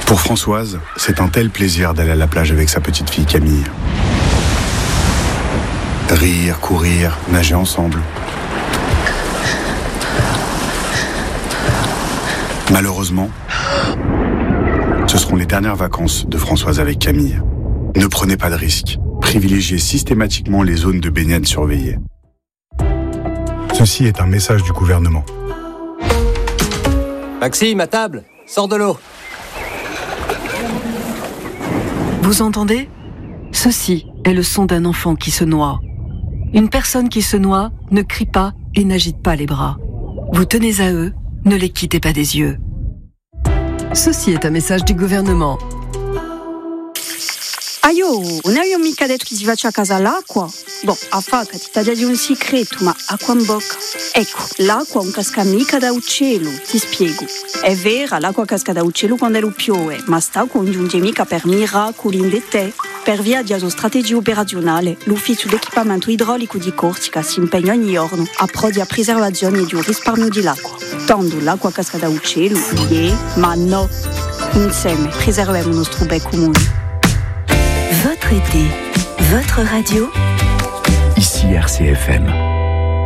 Pour Françoise, c'est un tel plaisir d'aller à la plage avec sa petite fille Camille. Rire, courir, nager ensemble. Malheureusement, ce seront les dernières vacances de Françoise avec Camille. Ne prenez pas de risques. Privilégiez systématiquement les zones de baignade surveillées. Ceci est un message du gouvernement. Maxime, à table, sors de l'eau. Vous entendez ? Ceci est le son d'un enfant qui se noie. Une personne qui se noie ne crie pas et n'agite pas les bras. Vous tenez à eux, ne les quittez pas des yeux. Ceci est un message du gouvernement. Aio, non abbiamo mica detto che si faccia a casa l'acqua? Boh, a faca, ti taglia di un segreto, ma acqua in bocca. Ecco, l'acqua non casca mica da uccello, ti spiego. È vera, l'acqua casca da uccello quando piove, ma sta non giunge mica per miracoli in te. Per via di una strategia operazionale, l'ufficio d'equipamento idraulico di Corsica si impegna ogni giorno a pro di preservazione e di un risparmio dell'acqua. Tanto l'acqua casca da uccello, ma no. Insieme, preserviamo il nostro bel comune. Votre été, votre radio. Ici RCFM.